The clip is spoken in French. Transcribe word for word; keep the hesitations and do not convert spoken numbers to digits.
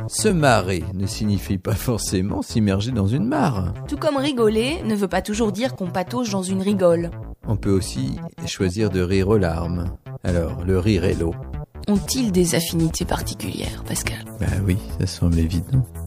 Se marrer ne signifie pas forcément s'immerger dans une mare. Tout comme rigoler ne veut pas toujours dire qu'on patauge dans une rigole. On peut aussi choisir de rire aux larmes. Alors, le rire et l'eau. Ont-ils des affinités particulières, Pascal ? Bah oui, ça semble évident.